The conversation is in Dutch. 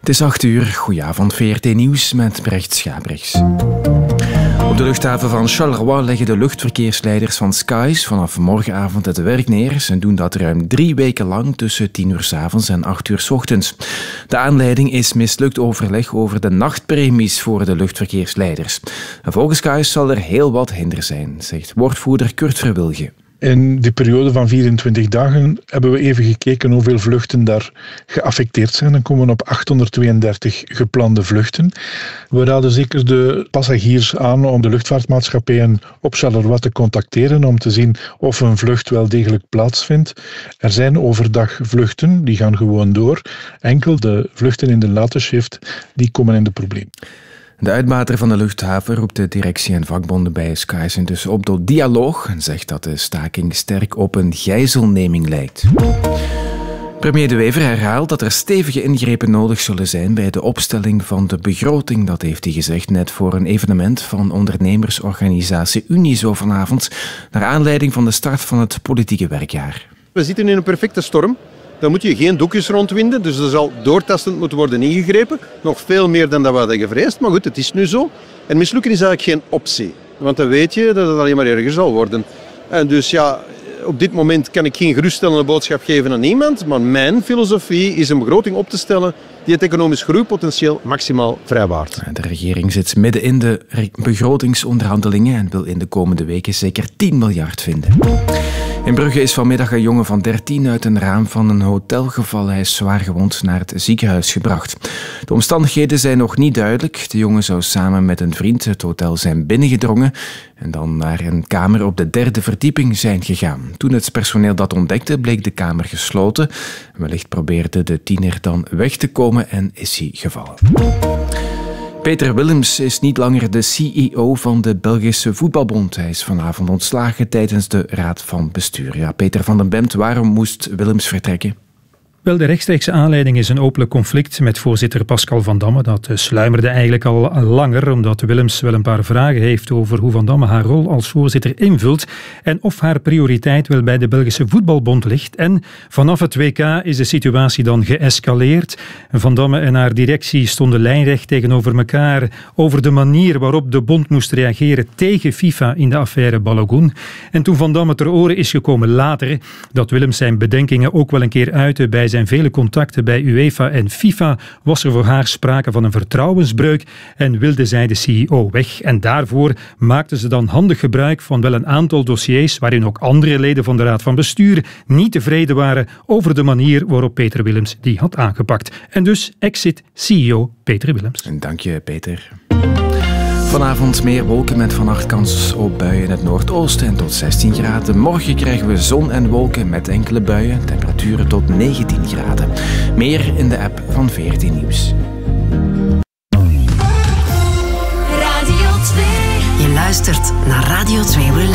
Het is 8:00. Goedenavond, VRT Nieuws met Brecht Schabrichs. Op de luchthaven van Charleroi leggen de luchtverkeersleiders van Skies vanaf morgenavond het werk neer. Ze doen dat ruim 3 weken lang tussen 10:00 's avonds en 8:00 's ochtends. De aanleiding is mislukt overleg over de nachtpremies voor de luchtverkeersleiders. En volgens Skies zal er heel wat hinder zijn, zegt woordvoerder Kurt Verwilge. In die periode van 24 dagen hebben we even gekeken hoeveel vluchten daar geaffecteerd zijn. Dan komen we op 832 geplande vluchten. We raden zeker de passagiers aan om de luchtvaartmaatschappijen op Charleroi te contacteren om te zien of een vlucht wel degelijk plaatsvindt. Er zijn overdag vluchten, die gaan gewoon door. Enkel de vluchten in de late shift, die komen in de problemen. De uitbater van de luchthaven roept de directie en vakbonden bij Skies intussen op tot dialoog en zegt dat de staking sterk op een gijzelneming lijkt. Premier De Wever herhaalt dat er stevige ingrepen nodig zullen zijn bij de opstelling van de begroting. Dat heeft hij gezegd net voor een evenement van ondernemersorganisatie Unizo vanavond, naar aanleiding van de start van het politieke werkjaar. We zitten in een perfecte storm. Dan moet je geen doekjes rondwinden, dus er zal doortastend moeten worden ingegrepen. Nog veel meer dan dat we hadden gevreesd, maar goed, het is nu zo. En mislukken is eigenlijk geen optie, want dan weet je dat het alleen maar erger zal worden. En dus ja, op dit moment kan ik geen geruststellende boodschap geven aan niemand, maar mijn filosofie is een begroting op te stellen die het economisch groeipotentieel maximaal vrijwaart. De regering zit midden in de begrotingsonderhandelingen en wil in de komende weken zeker 10 miljard vinden. In Brugge is vanmiddag een jongen van 13 uit een raam van een hotel gevallen. Hij is zwaar gewond naar het ziekenhuis gebracht. De omstandigheden zijn nog niet duidelijk. De jongen zou samen met een vriend het hotel zijn binnengedrongen en dan naar een kamer op de 3e verdieping zijn gegaan. Toen het personeel dat ontdekte, bleek de kamer gesloten. Wellicht probeerde de tiener dan weg te komen en is hij gevallen. Peter Willems is niet langer de CEO van de Belgische Voetbalbond. Hij is vanavond ontslagen tijdens de raad van bestuur. Ja, Peter van den Bemt, waarom moest Willems vertrekken? Wel, de rechtstreekse aanleiding is een openlijk conflict met voorzitter Pascal Van Damme. Dat sluimerde eigenlijk al langer, omdat Willems wel een paar vragen heeft over hoe Van Damme haar rol als voorzitter invult en of haar prioriteit wel bij de Belgische Voetbalbond ligt. En vanaf het WK is de situatie dan geëscaleerd. Van Damme en haar directie stonden lijnrecht tegenover elkaar over de manier waarop de bond moest reageren tegen FIFA in de affaire Balogun. En toen Van Damme ter oren is gekomen later dat Willems zijn bedenkingen ook wel een keer uitte bij zijn vele contacten bij UEFA en FIFA, was er voor haar sprake van een vertrouwensbreuk en wilde zij de CEO weg. En daarvoor maakte ze dan handig gebruik van wel een aantal dossiers waarin ook andere leden van de Raad van Bestuur niet tevreden waren over de manier waarop Peter Willems die had aangepakt. En dus exit CEO Peter Willems. En dank je, Peter. Vanavond meer wolken met vannacht kans op buien in het noordoosten en tot 16 graden. Morgen krijgen we zon en wolken met enkele buien. Temperaturen tot 19 graden. Meer in de app van VRT Nieuws. Radio 2. Je luistert naar Radio 2 Relax.